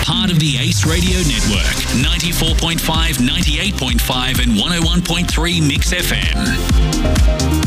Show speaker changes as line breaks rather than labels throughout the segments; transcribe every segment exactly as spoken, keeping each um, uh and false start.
part of the Ace Radio Network. ninety-four point five, ninety-eight point five and one oh one point three Mix F M.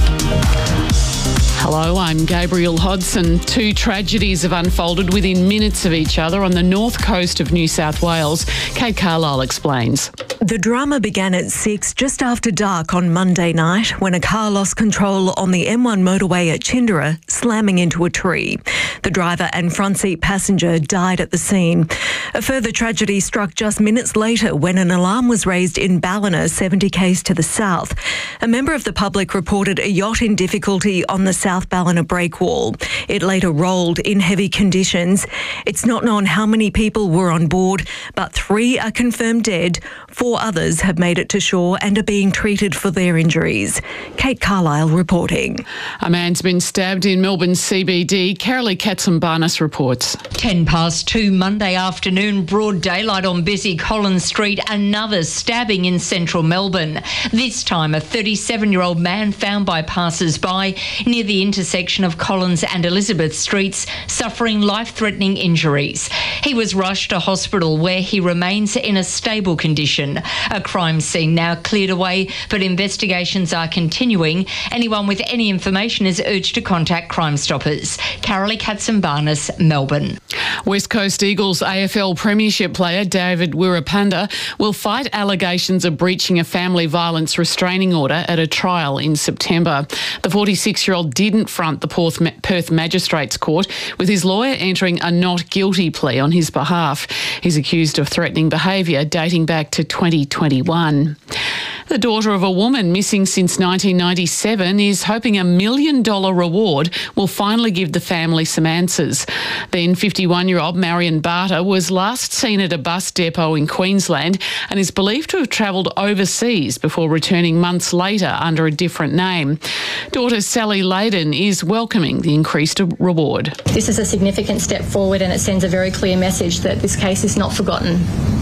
Hello, I'm Gabriel Hodson. Two tragedies have unfolded within minutes of each other on the north coast of New South Wales. Kate Carlisle explains.
The drama began at six just after dark on Monday night when a car lost control on the M one motorway at Chindera, slamming into a tree. The driver and front seat passenger died at the scene. A further tragedy struck just minutes later when an alarm was raised in Ballina, seventy k's to the south. A member of the public reported a yacht in difficulty on the South Ballina breakwall. It later rolled in heavy conditions. It's not known how many people were on board, but three are confirmed dead. Four others have made it to shore and are being treated for their injuries. Kate Carlisle reporting.
A man's been stabbed in Melbourne C B D. Carolee Katsambarnis reports.
Ten past two Monday afternoon, broad daylight on busy Collins Street, another stabbing in central Melbourne. This time a thirty-seven-year-old man found by passers-by near the intersection of Collins and Elizabeth Streets, suffering life-threatening injuries. He was rushed to hospital where he remains in a stable condition. A crime scene now cleared away, but investigations are continuing. Anyone with any information is urged to contact Crime Stoppers. Carolee Katsambarnis, Melbourne.
West Coast Eagles A F L Premiership player David Wirapanda will fight allegations of breaching a family violence restraining order at a trial in September. The forty-six-year-old didn't front the Perth Magistrates Court, with his lawyer entering a not guilty plea on his behalf. He's accused of threatening behaviour dating back to twenty twenty-one. The daughter of a woman missing since nineteen ninety-seven is hoping a million dollar reward will finally give the family some answers. Then fifty-one-year-old Marion Barter was last seen at a bus depot in Queensland and is believed to have travelled overseas before returning months later under a different name. Daughter Sally Layden is welcoming the increased reward.
This is a significant step forward and it sends a very clear message that this case is not forgotten.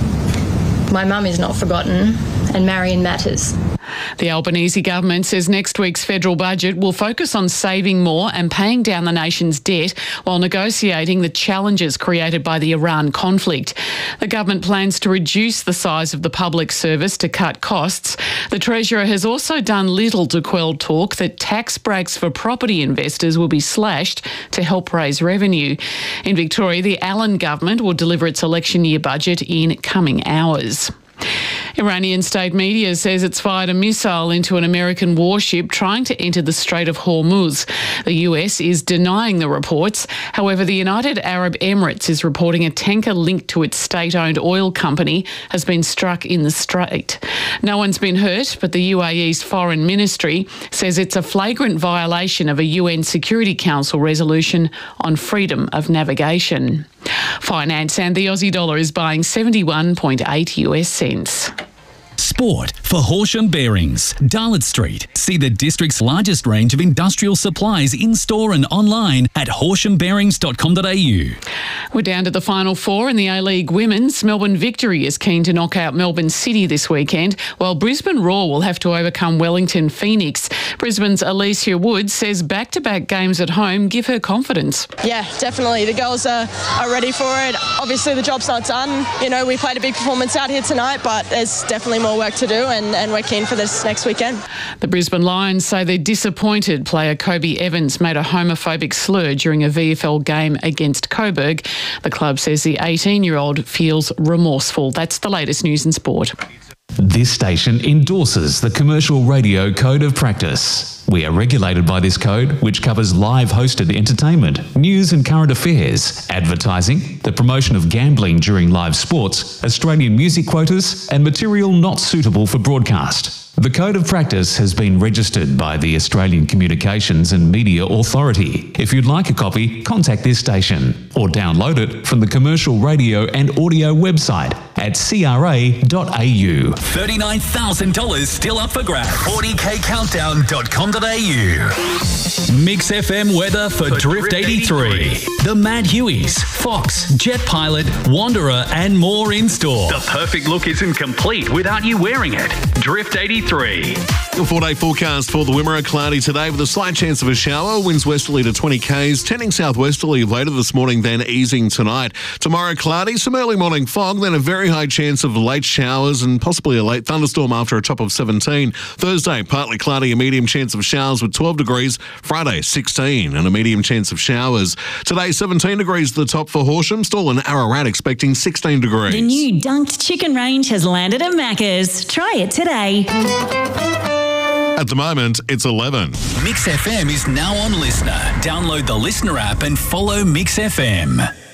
My mum is not forgotten and Marion matters.
The Albanese government says next week's federal budget will focus on saving more and paying down the nation's debt while negotiating the challenges created by the Iran conflict. The government plans to reduce the size of the public service to cut costs. The Treasurer has also done little to quell talk that tax breaks for property investors will be slashed to help raise revenue. In Victoria, the Allen government will deliver its election year budget in coming hours. Iranian state media says it's fired a missile into an American warship trying to enter the Strait of Hormuz. The U S is denying the reports. However, the United Arab Emirates is reporting a tanker linked to its state-owned oil company has been struck in the strait. No one's been hurt, but the U A E's foreign ministry says it's a flagrant violation of a U N Security Council resolution on freedom of navigation. Finance and the Aussie dollar is buying seventy-one point eight US cents.
Sport for Horsham Bearings, Darlot Street. See the district's largest range of industrial supplies in-store and online at horsham bearings dot com dot a u.
We're down to the final four in the A-League Women's. Melbourne Victory is keen to knock out Melbourne City this weekend, while Brisbane Roar will have to overcome Wellington Phoenix. Brisbane's Alicia Wood says back-to-back games at home give her confidence.
Yeah, definitely. The girls are, are ready for it. Obviously, the job's not done. You know, we played a big performance out here tonight, but there's definitely more work to do, and, and we're keen for this next weekend.
The Brisbane Lions say they're disappointed player Kobe Evans made a homophobic slur during a V F L game against Coburg. The club says the eighteen-year-old feels remorseful. That's the latest news in sport.
This station endorses the Commercial Radio Code of Practice. We are regulated by this code, which covers live hosted entertainment, news and current affairs, advertising, the promotion of gambling during live sports, Australian music quotas, and material not suitable for broadcast. The Code of Practice has been registered by the Australian Communications and Media Authority. If you'd like a copy, contact this station or download it from the Commercial Radio and Audio website at c r a dot a u.
thirty-nine thousand dollars still up for grabs. forty k countdown dot com dot a u a u. Mix F M weather for, for Drift eighty-three. The Mad Hueys, Fox, Jet Pilot, Wanderer and more in store. The perfect look isn't complete without you wearing it. Drift eighty-three.
The four-day forecast for the Wimmera, cloudy today with a slight chance of a shower. Winds westerly to twenty kays, tending southwesterly later this morning, then easing tonight. Tomorrow, cloudy, some early morning fog, then a very high chance of late showers and possibly a late thunderstorm after a top of seventeen. Thursday, partly cloudy, a medium chance of showers with twelve degrees. Friday, sixteen and a medium chance of showers. Today, seventeen degrees to the top for Horsham. Stall and Ararat expecting sixteen degrees.
The new Dunked Chicken range has landed at Macca's. Try it today.
At the moment, it's eleven.
Mix F M is now on Listener. Download the Listener app and follow Mix F M.